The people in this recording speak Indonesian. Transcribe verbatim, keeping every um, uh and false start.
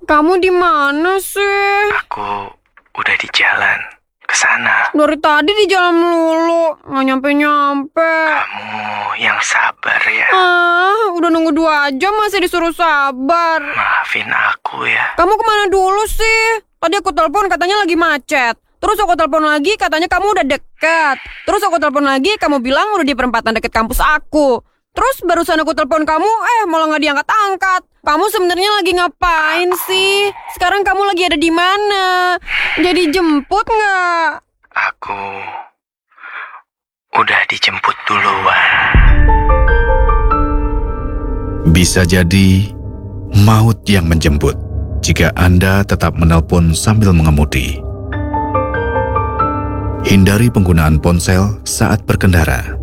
Kamu di mana sih? Aku udah di jalan ke sana. Dari tadi di jalan melulu, nggak nyampe-nyampe. Kamu yang sabar ya. Ah, udah nunggu dua jam masih disuruh sabar. Maafin aku ya. Kamu kemana dulu sih? Tadi aku telepon katanya lagi macet. Terus aku telepon lagi katanya kamu udah deket. Terus aku telepon lagi kamu bilang udah di perempatan deket kampus aku. Terus barusan aku telepon kamu, eh malah nggak diangkat-angkat. Kamu sebenarnya lagi ngapain sih? Sekarang kamu lagi ada di mana? Jadi jemput nggak? Aku udah dijemput duluan. Bisa jadi maut yang menjemput jika Anda tetap menelpon sambil mengemudi. Hindari penggunaan ponsel saat berkendara.